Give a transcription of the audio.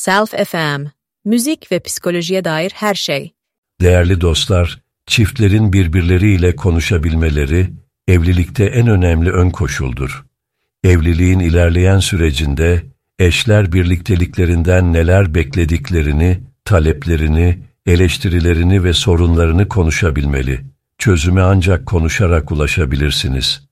Self FM, müzik ve psikolojiye dair her şey. Değerli dostlar, çiftlerin birbirleriyle konuşabilmeleri, evlilikte en önemli ön koşuldur. Evliliğin ilerleyen sürecinde, eşler birlikteliklerinden neler beklediklerini, taleplerini, eleştirilerini ve sorunlarını konuşabilmeli. Çözüme ancak konuşarak ulaşabilirsiniz.